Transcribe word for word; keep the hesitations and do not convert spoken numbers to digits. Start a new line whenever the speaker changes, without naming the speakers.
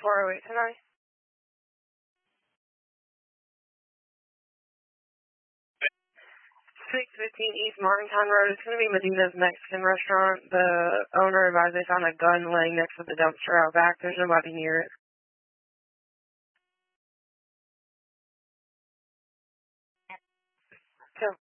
four oh eight tonight. six fifteen East Martintown Road. It's going to be Medina's Mexican restaurant. The owner advised they found a gun laying next to the dumpster out back. There's nobody near it. So